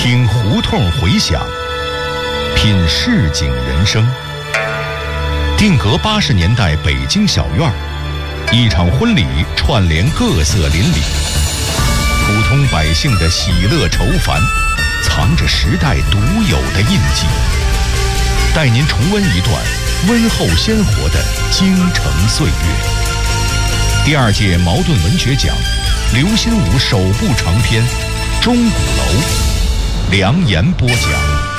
听胡同回响，品市井人生。定格80年代北京小院儿，一场婚礼串联各色邻里，普通百姓的喜乐愁烦，藏着时代独有的印记。带您重温一段温厚鲜活的京城岁月。第2届茅盾文学奖刘心武首部长篇《钟鼓楼》，梁岩播讲。